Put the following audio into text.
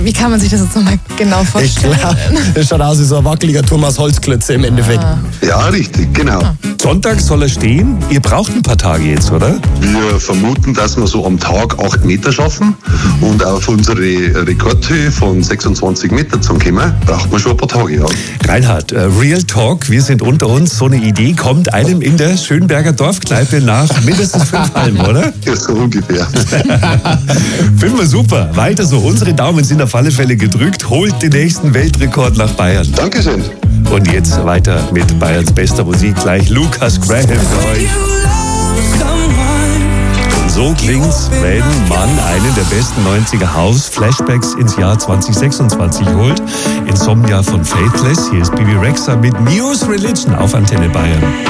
Wie kann man sich das jetzt nochmal genau vorstellen? Klar, das schaut aus wie so ein wackeliger Turm aus Holzklötze im Endeffekt. Ja, richtig, genau. Sonntag soll er stehen. Ihr braucht ein paar Tage jetzt, oder? Wir vermuten, dass wir so am Tag 8 Meter schaffen und auf unsere Rekordhöhe von 26 Meter zu kommen, braucht man schon ein paar Tage, ja. Reinhard, Real Talk, wir sind unter uns. So eine Idee kommt einem in der Schönberger Dorfkneipe nach mindestens 5 Alben, oder? Ja, so ungefähr. Finden wir super. Weiter so. Unsere Daumen sind auf alle Fälle gedrückt. Holt den nächsten Weltrekord nach Bayern. Dankeschön. Und jetzt weiter mit Bayerns bester Musik. Gleich Lucas Graham für euch. Und so klingt's, wenn man einen der besten 90er House-Flashbacks ins Jahr 2026 holt. Insomnia von Faithless. Hier ist Bibi Rexha mit News Religion auf Antenne Bayern.